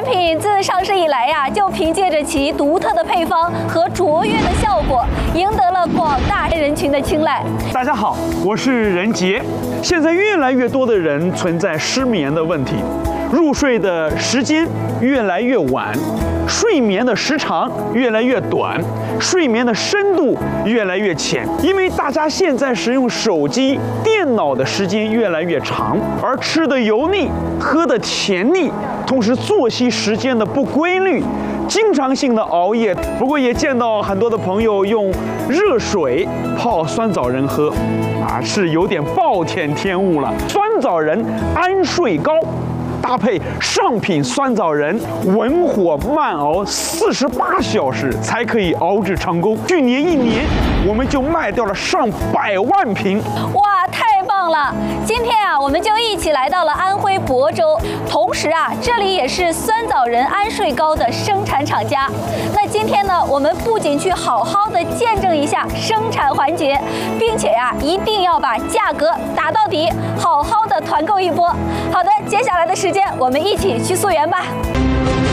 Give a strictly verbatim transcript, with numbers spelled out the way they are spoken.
品自上市以来呀，就凭借着其独特的配方和卓越的效果，赢得了广大人群的青睐。 大家好，我是任杰。现在越来越多的人存在失眠的问题，入睡的时间越来越晚，睡眠的时长越来越短，睡眠的深度越来越浅。因为大家现在使用手机、电脑的时间越来越长，而吃的油腻，喝的甜腻，同时作息时间的不规律，经常性的熬夜。不过也见到很多的朋友用热水泡酸枣仁喝，啊，是有点暴殄天物了。酸枣仁安睡膏搭配上品酸枣仁，文火慢熬四十八小时才可以熬制成功。去年一年，我们就卖掉了上百万瓶。 哇，太棒了！今天啊，我们就一起来到了安徽亳州，同时啊，这里也是酸枣仁安睡膏的生产厂家。那今天呢，我们不仅去好好的见证一下生产环节，并且呀、啊，一定要把价格打到底，好好的团购一波。好的，接下来的时间，我们一起去溯源吧。